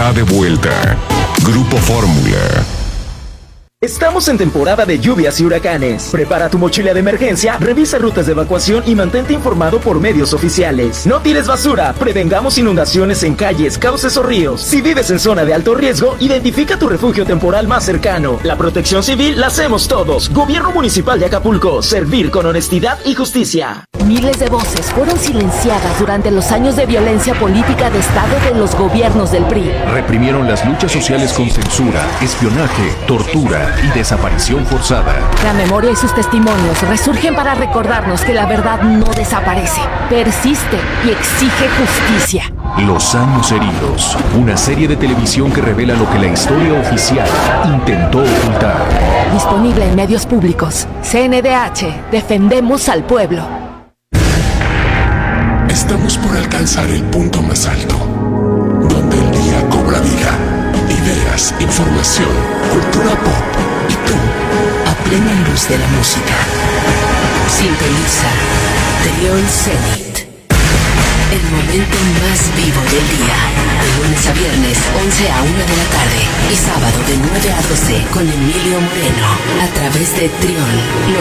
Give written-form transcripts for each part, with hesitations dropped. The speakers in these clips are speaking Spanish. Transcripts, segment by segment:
está de vuelta. Grupo Fórmula. Estamos en temporada de lluvias y huracanes. Prepara tu mochila de emergencia, revisa rutas de evacuación y mantente informado por medios oficiales. No tires basura, prevengamos inundaciones en calles, cauces o ríos. Si vives en zona de alto riesgo, identifica tu refugio temporal más cercano. La protección civil la hacemos todos. Gobierno Municipal de Acapulco, servir con honestidad y justicia. Miles de voces fueron silenciadas durante los años de violencia política de Estado de los gobiernos del PRI. Reprimieron las luchas sociales con censura, espionaje, tortura y desaparición forzada. La memoria y sus testimonios resurgen para recordarnos que la verdad no desaparece, persiste y exige justicia. Los años heridos, una serie de televisión que revela lo que la historia oficial intentó ocultar. Disponible en medios públicos. CNDH, defendemos al pueblo. Estamos por alcanzar el punto más alto, donde el día cobra vida, ideas, información, cultura pop y tú, a plena luz de la música. Sintoniza Trión Zenit, el momento más vivo del día, de lunes a viernes 11 a 1 de la tarde y sábado de 9 a 12 con Emilio Moreno, a través de Trión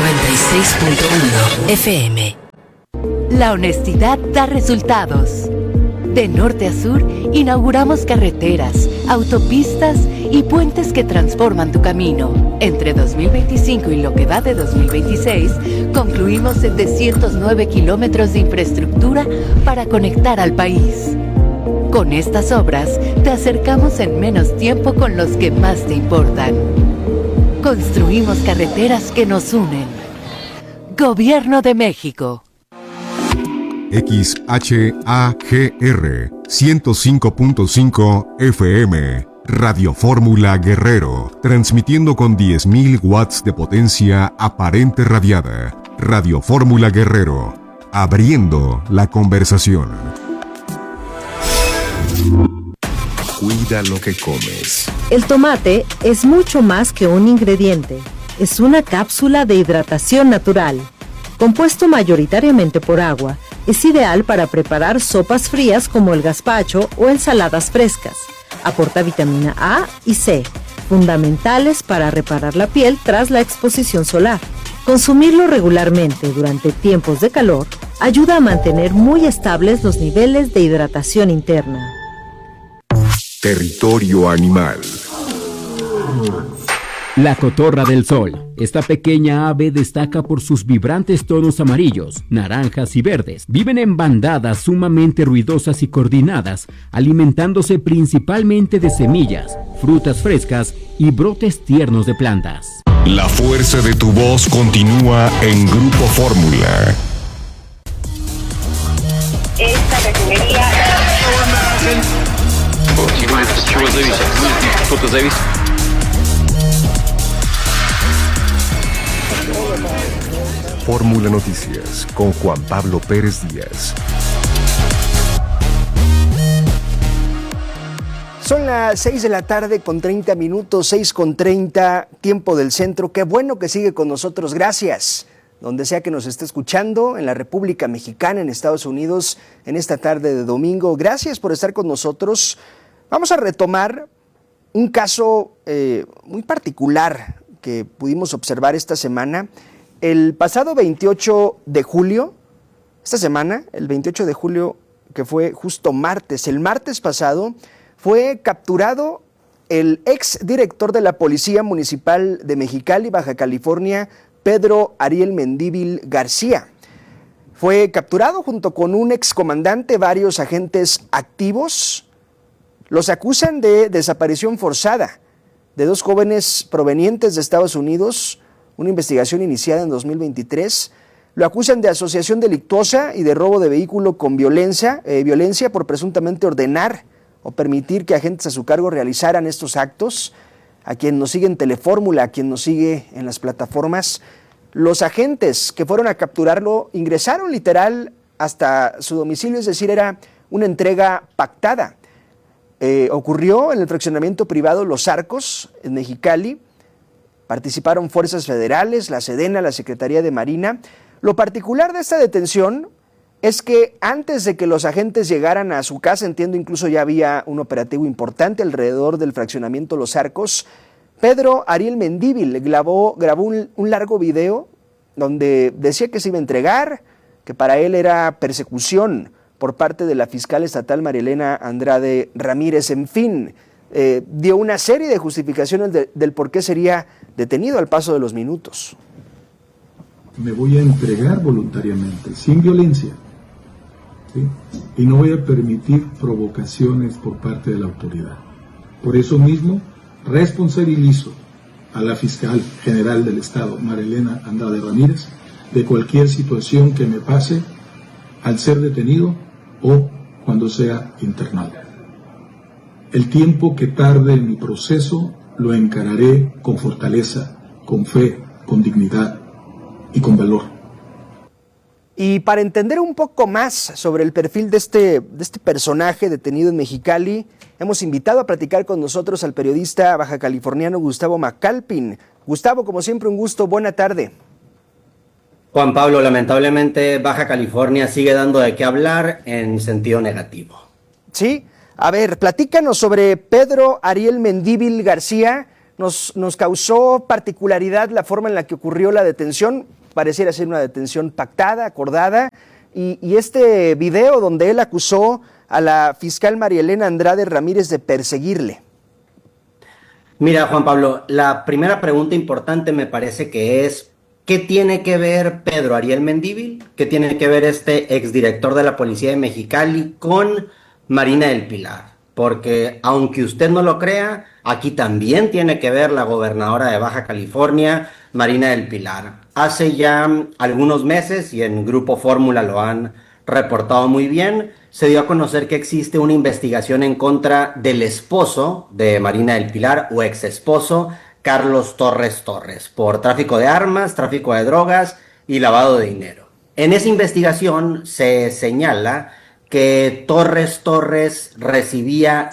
96.1 FM. La honestidad da resultados. De norte a sur, inauguramos carreteras, autopistas y puentes que transforman tu camino. Entre 2025 y lo que va de 2026, concluimos 709 kilómetros de infraestructura para conectar al país. Con estas obras, te acercamos en menos tiempo con los que más te importan. Construimos carreteras que nos unen. Gobierno de México. XHAGR 105.5 FM, Radio Fórmula Guerrero, transmitiendo con 10.000 watts de potencia aparente radiada. Radio Fórmula Guerrero, abriendo la conversación. Cuida lo que comes. El tomate es mucho más que un ingrediente. Es una cápsula de hidratación natural. Compuesto mayoritariamente por agua, es ideal para preparar sopas frías como el gazpacho o ensaladas frescas. Aporta vitamina A y C, fundamentales para reparar la piel tras la exposición solar. Consumirlo regularmente durante tiempos de calor ayuda a mantener muy estables los niveles de hidratación interna. Territorio animal. La cotorra del sol. Esta pequeña ave destaca por sus vibrantes tonos amarillos, naranjas y verdes. Viven en bandadas sumamente ruidosas y coordinadas, alimentándose principalmente de semillas, frutas frescas y brotes tiernos de plantas. La fuerza de tu voz continúa en Grupo Fórmula. Esta refinería... Fórmula Noticias con Juan Pablo Pérez Díaz. Son las 6 de la tarde con 30 minutos, 6:30, tiempo del centro. Qué bueno que sigue con nosotros, gracias. Donde sea que nos esté escuchando, en la República Mexicana, en Estados Unidos, en esta tarde de domingo. Gracias por estar con nosotros. Vamos a retomar un caso muy particular que pudimos observar esta semana. El pasado 28 de julio, esta semana, el 28 de julio, que fue justo martes, el martes pasado, fue capturado el exdirector de la Policía Municipal de Mexicali, Baja California, Pedro Ariel Mendívil García. Fue capturado junto con un excomandante, varios agentes activos. Los acusan de desaparición forzada de dos jóvenes provenientes de Estados Unidos, una investigación iniciada en 2023. Lo acusan de asociación delictuosa y de robo de vehículo con violencia por presuntamente ordenar o permitir que agentes a su cargo realizaran estos actos. A quien nos sigue en Telefórmula, a quien nos sigue en las plataformas, los agentes que fueron a capturarlo ingresaron literal hasta su domicilio, es decir, era una entrega pactada. Ocurrió en el fraccionamiento privado Los Arcos, en Mexicali. Participaron fuerzas federales, la Sedena, la Secretaría de Marina. Lo particular de esta detención es que antes de que los agentes llegaran a su casa, entiendo incluso ya había un operativo importante alrededor del fraccionamiento Los Arcos, Pedro Ariel Mendívil grabó un largo video donde decía que se iba a entregar, que para él era persecución por parte de la fiscal estatal María Elena Andrade Ramírez. En fin, dio una serie de justificaciones del por qué sería detenido al paso de los minutos. Me voy a entregar voluntariamente, sin violencia, ¿sí? Y no voy a permitir provocaciones por parte de la autoridad. Por eso mismo, responsabilizo a la fiscal general del Estado, María Elena Andrade Ramírez, de cualquier situación que me pase al ser detenido o cuando sea internado. El tiempo que tarde en mi proceso lo encararé con fortaleza, con fe, con dignidad y con valor. Y para entender un poco más sobre el perfil de este personaje detenido en Mexicali, hemos invitado a platicar con nosotros al periodista bajacaliforniano Gustavo McAlpin. Gustavo, como siempre, un gusto. Buena tarde. Juan Pablo, lamentablemente Baja California sigue dando de qué hablar en sentido negativo. Sí, a ver, platícanos sobre Pedro Ariel Mendívil García. Nos causó particularidad la forma en la que ocurrió la detención. Pareciera ser una detención pactada, acordada, y este video donde él acusó a la fiscal María Elena Andrade Ramírez de perseguirle. Mira, Juan Pablo, la primera pregunta importante me parece que es, ¿qué tiene que ver Pedro Ariel Mendívil? ¿Qué tiene que ver este exdirector de la Policía de Mexicali con Marina del Pilar? Porque aunque usted no lo crea, aquí también tiene que ver la gobernadora de Baja California, Marina del Pilar. Hace ya algunos meses, y en Grupo Fórmula lo han reportado muy bien, se dio a conocer que existe una investigación en contra del esposo de Marina del Pilar, o ex esposo, Carlos Torres Torres, por tráfico de armas, tráfico de drogas y lavado de dinero. En esa investigación se señala que Torres recibía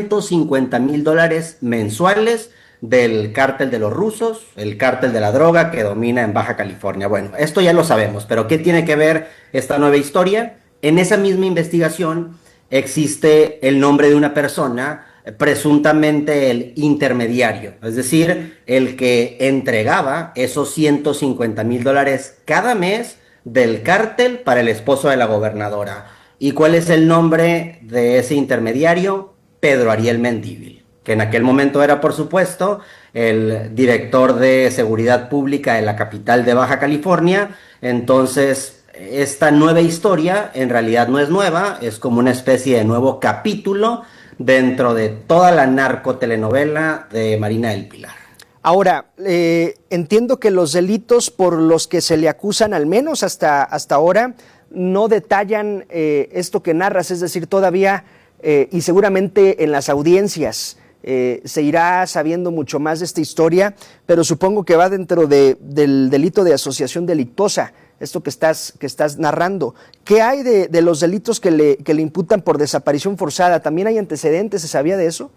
$150,000 mensuales del cártel de los rusos, el cártel de la droga que domina en Baja California. Bueno, esto ya lo sabemos, pero ¿qué tiene que ver esta nueva historia? En esa misma investigación existe el nombre de una persona, presuntamente el intermediario, es decir, el que entregaba esos $150,000 cada mes del cártel para el esposo de la gobernadora. ¿Y cuál es el nombre de ese intermediario? Pedro Ariel Mendívil, que en aquel momento era, por supuesto, el director de seguridad pública de la capital de Baja California. Entonces, esta nueva historia en realidad no es nueva, es como una especie de nuevo capítulo dentro de toda la narcotelenovela de Marina del Pilar. Ahora, entiendo que los delitos por los que se le acusan, al menos hasta ahora, no detallan esto que narras, es decir, todavía y seguramente en las audiencias se irá sabiendo mucho más de esta historia, pero supongo que va dentro del delito de asociación delictuosa, esto que estás narrando. ¿Qué hay de los delitos que le imputan por desaparición forzada? ¿También hay antecedentes? ¿Se sabía de eso?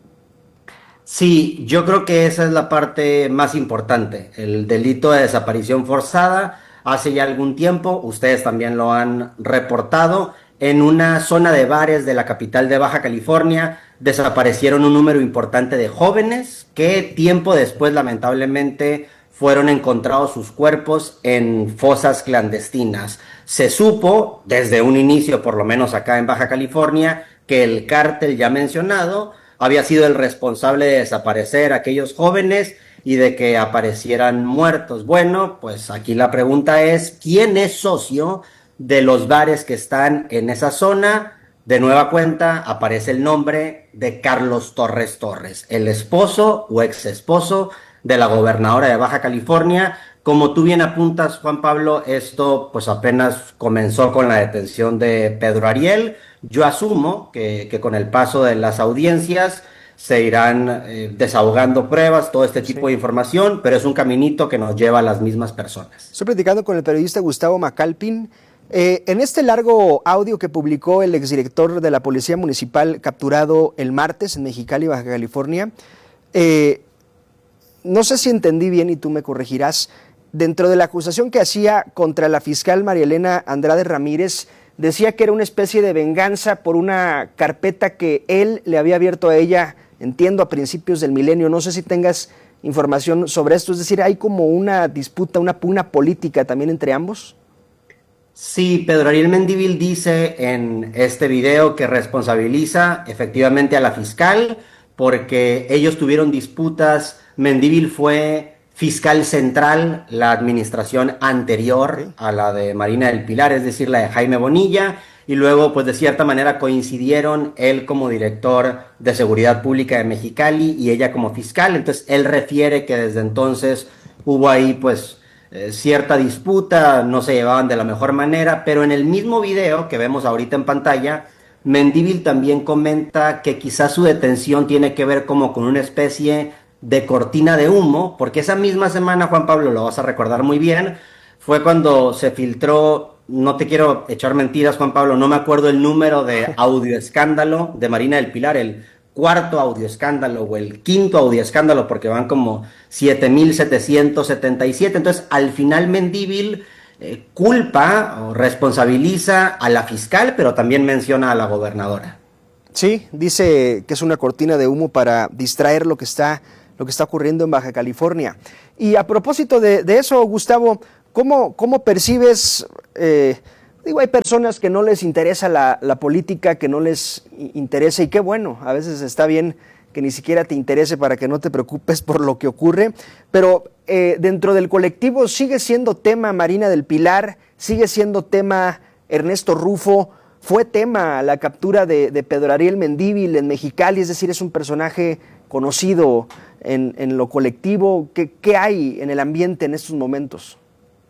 Sí, yo creo que esa es la parte más importante, el delito de desaparición forzada. Hace ya algún tiempo, ustedes también lo han reportado, en una zona de bares de la capital de Baja California desaparecieron un número importante de jóvenes que tiempo después lamentablemente fueron encontrados sus cuerpos en fosas clandestinas. Se supo desde un inicio, por lo menos acá en Baja California, que el cártel ya mencionado había sido el responsable de desaparecer a aquellos jóvenes y de que aparecieran muertos. Bueno, pues aquí la pregunta es, ¿quién es socio de los bares que están en esa zona? De nueva cuenta aparece el nombre de Carlos Torres Torres, el esposo o ex esposo de la gobernadora de Baja California. Como tú bien apuntas, Juan Pablo, esto pues apenas comenzó con la detención de Pedro Ariel. Yo asumo que con el paso de las audiencias se irán desahogando pruebas, todo este tipo de información, pero es un caminito que nos lleva a las mismas personas. Estoy platicando con el periodista Gustavo McAlpin. En este largo audio que publicó el exdirector de la Policía Municipal capturado el martes en Mexicali, Baja California, no sé si entendí bien y tú me corregirás, dentro de la acusación que hacía contra la fiscal María Elena Andrade Ramírez, decía que era una especie de venganza por una carpeta que él le había abierto a ella, entiendo, a principios del milenio. No sé si tengas información sobre esto, es decir, ¿hay como una disputa, una pugna política también entre ambos? Sí, Pedro Ariel Mendívil dice en este video que responsabiliza efectivamente a la fiscal porque ellos tuvieron disputas. Mendívil fue fiscal central la administración anterior a la de Marina del Pilar, es decir, la de Jaime Bonilla, y luego pues de cierta manera coincidieron él como director de Seguridad Pública de Mexicali y ella como fiscal. Entonces él refiere que desde entonces hubo ahí pues cierta disputa, no se llevaban de la mejor manera, pero en el mismo video que vemos ahorita en pantalla, Mendívil también comenta que quizás su detención tiene que ver como con una especie de cortina de humo, porque esa misma semana, Juan Pablo, lo vas a recordar muy bien, fue cuando se filtró, no te quiero echar mentiras, Juan Pablo, no me acuerdo el número de audio escándalo de Marina del Pilar, el cuarto audio escándalo o el quinto audio escándalo, porque van como 7,777. Entonces, al final Mendívil culpa o responsabiliza a la fiscal, pero también menciona a la gobernadora. Sí, dice que es una cortina de humo para distraer lo que está ocurriendo en Baja California. Y a propósito de eso, Gustavo, ¿cómo percibes? Hay personas que no les interesa la política, que no les interesa, y qué bueno, a veces está bien que ni siquiera te interese para que no te preocupes por lo que ocurre, pero dentro del colectivo sigue siendo tema Marina del Pilar, sigue siendo tema Ernesto Rufo, fue tema la captura de Pedro Ariel Mendívil en Mexicali, es decir, es un personaje conocido en lo colectivo. ¿Qué hay en el ambiente en estos momentos?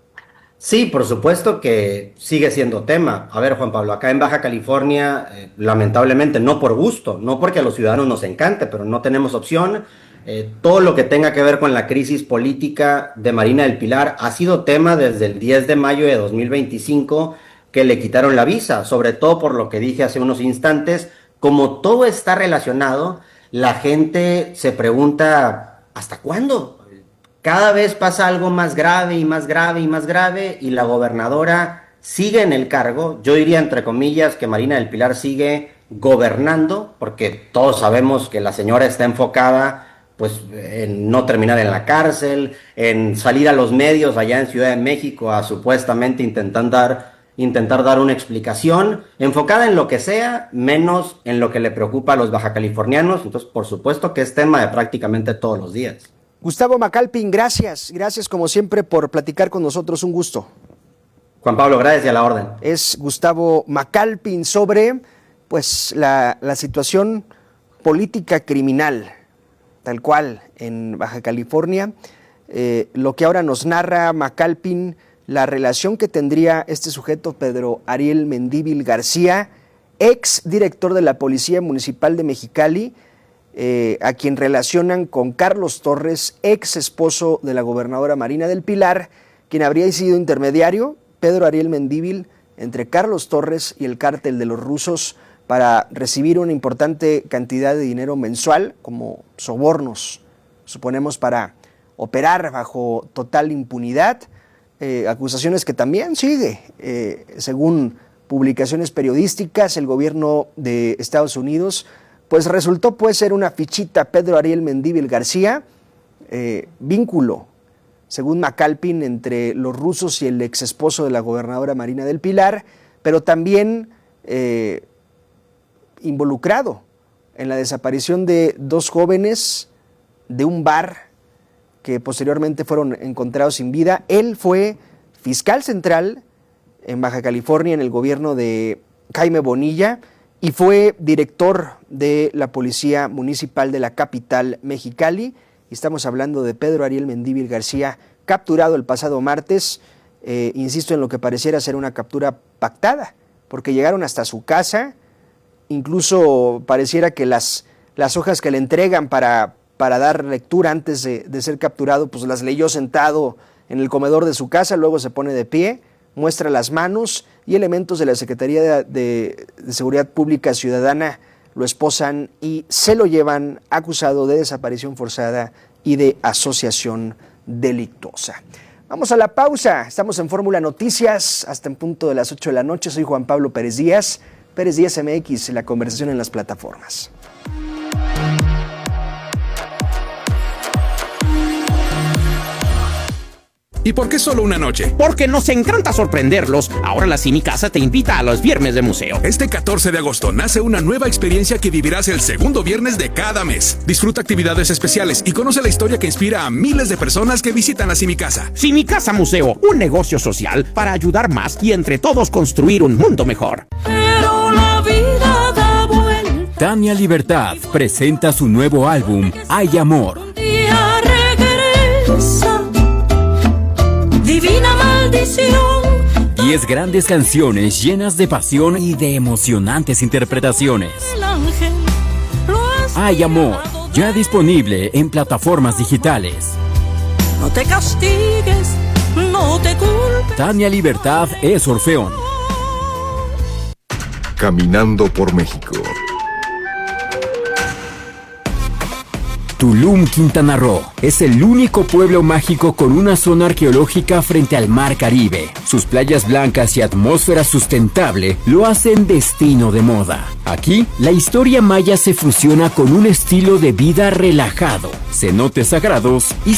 Sí, por supuesto que sigue siendo tema. A ver, Juan Pablo, acá en Baja California, lamentablemente, no por gusto, no porque a los ciudadanos nos encante, pero no tenemos opción. Todo lo que tenga que ver con la crisis política de Marina del Pilar ha sido tema desde el 10 de mayo de 2025, que le quitaron la visa, sobre todo por lo que dije hace unos instantes. Como todo está relacionado, la gente se pregunta, ¿hasta cuándo? Cada vez pasa algo más grave y más grave y más grave, y la gobernadora sigue en el cargo. Yo diría, entre comillas, que Marina del Pilar sigue gobernando, porque todos sabemos que la señora está enfocada pues en no terminar en la cárcel, en salir a los medios allá en Ciudad de México a supuestamente intentar dar una explicación, enfocada en lo que sea, menos en lo que le preocupa a los bajacalifornianos. Entonces, por supuesto que es tema de prácticamente todos los días. Gustavo Macalpin, gracias como siempre por platicar con nosotros, un gusto. Juan Pablo, gracias y a la orden. Es Gustavo Macalpin sobre pues la situación política criminal, tal cual, en Baja California. Lo que ahora nos narra Macalpin, la relación que tendría este sujeto, Pedro Ariel Mendívil García, ex director de la Policía Municipal de Mexicali, a quien relacionan con Carlos Torres, ex esposo de la gobernadora Marina del Pilar, quien habría sido intermediario, Pedro Ariel Mendívil, entre Carlos Torres y el cártel de los rusos para recibir una importante cantidad de dinero mensual como sobornos, suponemos, para operar bajo total impunidad, acusaciones que también sigue, según publicaciones periodísticas, el gobierno de Estados Unidos pues resultó ser una fichita Pedro Ariel Mendívil García, vínculo, según Macalpin, entre los rusos y el ex esposo de la gobernadora Marina del Pilar, pero también involucrado en la desaparición de dos jóvenes de un bar que posteriormente fueron encontrados sin vida. Él fue fiscal central en Baja California en el gobierno de Jaime Bonilla, y fue director de la Policía Municipal de la capital Mexicali. Y estamos hablando de Pedro Ariel Mendívil García, capturado el pasado martes, insisto, en lo que pareciera ser una captura pactada, porque llegaron hasta su casa, incluso pareciera que las hojas que le entregan para dar lectura antes de ser capturado, pues las leyó sentado en el comedor de su casa, luego se pone de pie, muestra las manos, y elementos de la Secretaría de Seguridad Pública Ciudadana lo esposan y se lo llevan acusado de desaparición forzada y de asociación delictuosa. Vamos a la pausa. Estamos en Fórmula Noticias hasta en punto de las 8 de la noche. Soy Juan Pablo Pérez Díaz. Pérez Díaz MX, la conversación en las plataformas. ¿Y por qué solo una noche? Porque nos encanta sorprenderlos. Ahora la Cinicasa te invita a los viernes de museo. Este 14 de agosto nace una nueva experiencia que vivirás el segundo viernes de cada mes. Disfruta actividades especiales y conoce la historia que inspira a miles de personas que visitan la Cinicasa. Cinicasa Museo, un negocio social para ayudar más y entre todos construir un mundo mejor. Pero la vida da vuelta. Tania Libertad presenta su nuevo álbum, Hay Amor. Un día regresa. Divina maldición. 10 grandes canciones llenas de pasión y de emocionantes interpretaciones. El ángel Hay Amor, ya disponible en plataformas digitales. No te castigues, no te culpes. Tania Libertad es Orfeón. Caminando por México. Tulum, Quintana Roo, es el único pueblo mágico con una zona arqueológica frente al Mar Caribe. Sus playas blancas y atmósfera sustentable lo hacen destino de moda. Aquí, la historia maya se fusiona con un estilo de vida relajado, cenotes sagrados y